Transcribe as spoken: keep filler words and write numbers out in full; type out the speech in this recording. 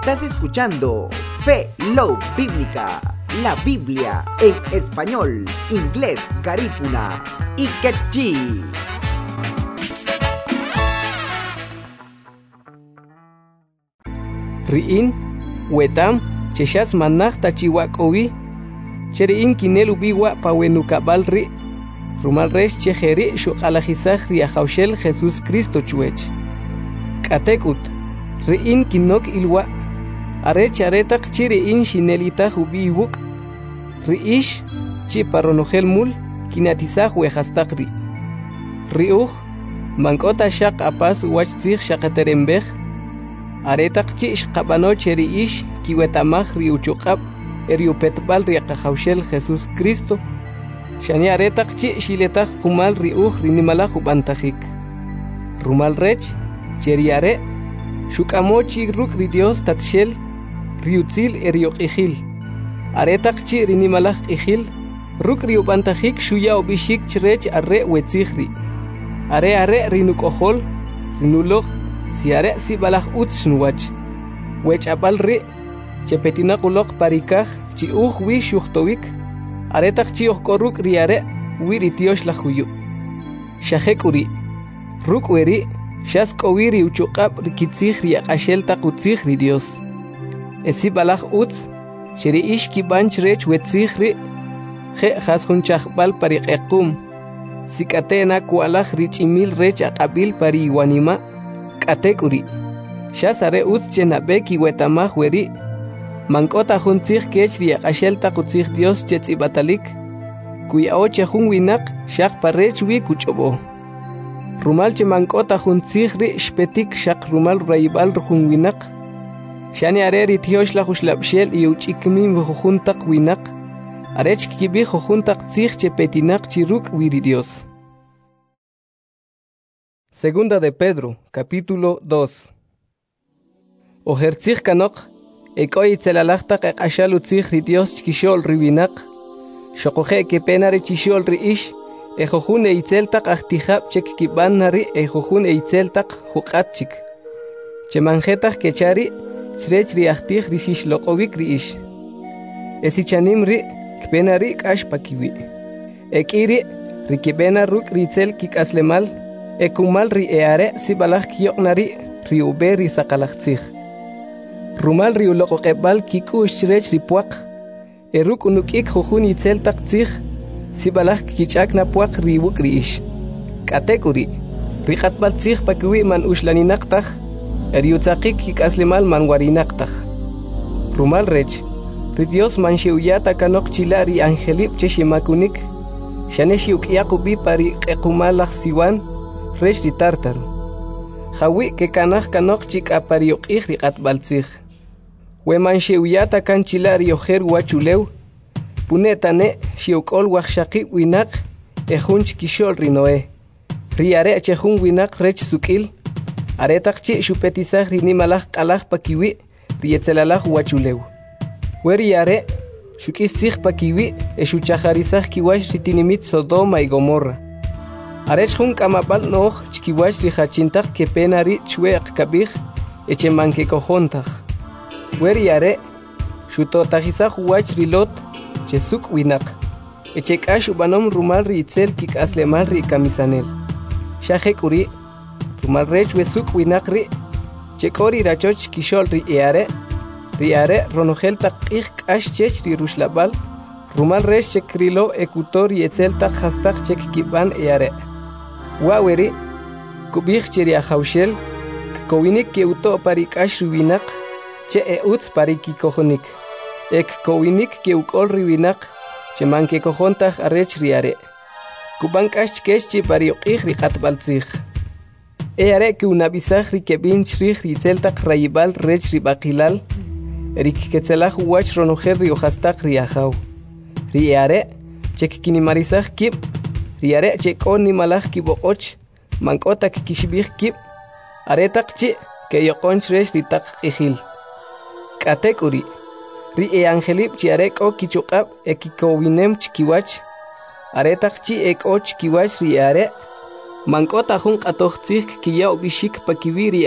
Estás escuchando Fe Love Bíblica, la Biblia en español, inglés, garífuna y quechí. Ri'in, wetam, cheshas manach tachiwakowi, cheri'in kinelu biwa pawenukabal ri, rumal resh chejeri shuqalajisaj riajaushel Jesús Cristo chuech. Katekut, ri'in kinok ilwa, arech aretak chiri'in shinelita hubiwuk, ri'ish chiparonojel mul, kinatisaj wejastak ri. Ri'uj, mankota shaq apas wach tzij shaqaterembej, aretak chi shqabano cheri'ish kiwetamaj riuchuqab eriupetbal riaqajaushel Jesús Cristo, shani aretak chi shiletaj kumal riuj rinimalaj ubantajik. Rumal rech, cheriare, shukamo chi ruk ri Dios tatshel, riutzil erioqijil. Aretak chi rinimalaj ijil, ruk riubantajik shuya obishik chrech arre wetzijri. Are are rinukojol, rinuloj, si are si balaj utz nuwach. Wech apal ri, chepetina kulok parikaj, chi uj wi shuhtowik, aretak chi ojkoruk ri are, wi ritiosh la huyu. Shahek uri, ruk weri, shas kowiri uchuqab rikitzij riaqashel taqutzij ri Dios. Esi balaj utz, sheri ish kibanch rech wetzij ri, je jasun chahbal pariqequm, sikatena kualaj richimil rech aqabil pari iwanima, katekuri. Shasare utz chenabeki wetamaj weri, mankota juntzij kech riaqashel taqutzij Dios chetzibatalik, kuya oche jun winak shaq parech wi kuchobo. Rumal che mankota juntzij ri shpetik shaq rumal raibal jun winak, shani are ritiosh la jushlabshel y uchikmin jujuntak winak, arech kibi jujuntak tzij che petinak chiruk wiri Dios. Segunda de Pedro, capítulo dos. Ojertzij kanok, ekoy tzelalachtak ekashalu tzij ri Dios chkishol riwinak, shokoje ke penare chishol ri ish, ejojun eitzeltak ahtijab chek kiban nari ejojun eitzeltak juqatchik. Chemanjetak kechari, chrech ri ahtij ri shishloqovik ri ish. Esichanim ri, kpenari kash pakiwi. Ekiri, ri kibena ruk ritzel kikaslemal, ekumal ri eare si balaj kiyoknari, ri ube ri sakalachtzij. Rumal ri uloqoqebal kikush chrech ri puak, eruk unukik jojun itzeltak tzij, si balaj kichak na puak ri wuk ri ish. Katekuri, ri qatbal tzij pakiwi man ushlaninaktah, eriutzakik kikaslemal man warinaktah. Rumal rech, ri Dios man shiuyata kanok chila ri angelip che shimakunik, shane shiukiakubi pari qekumalaj siwan, rech ri tartaru. Jawi ke kanaj kanok chik apariuqij ri qatbal tzij. We man shiuyata kan chila ri ojer wachulew, punetane shiukol wajshaqi winak, ejun chikishol ri Noé. Ri are chejun winak rech sukil, aretak chi shupetisaj ri nimalaj qalaj pakiwi, ri etzelalaj wachulew. Weri are, shukis tzij pakiwi, eshuchajarizaj kiwash ri tinimit Sodoma y Gomorra. Arech jun kamapal noj chkiwash ri hachintaj kepenari chweq kabij, eche manke kojontaj. Weri are, shutotajizaj wach ri Lot, chesuk winak, eche kash ubanom rumal ri itzel kikaslemal ri kamisanel. Shahek uri, rumal rech wesuk winak ri, chekori rachoch kishol ri eare, ri are ronojel taqij kash chech ri rushlabal, rumal rech chekrilo ekutor y etzel tak hastak chek kiban eare. Waweri, kubij cheri ajaushel, kowinik ke uto pari kash riwinak, che e utz pari kikojonik. Ek kowinik ke ukol riwinak, che manke kojontaj arech riare. Kuban kash chkesh chi pari uqij ri qatbal tzij. Eare ke unabizaj ri kebin chrij ri tzeltak rayibal rech ri baqilal, rik ketzelaj wach ronojer ri ojastak ri ajau. Ri eare, chek kinimarizaj kib, ri are chek on nimalaj kiboqoch, mankotak kishbij kib, aretak chi ke yoqonch rech ri tak ijil. Katek uri, ri e angelip chi arek o kichuqab e kikowinem chkiwach, aretak chi ek o chkiwach ri are, mankota jun qatoj tzij kiyaw bishik pakiwiri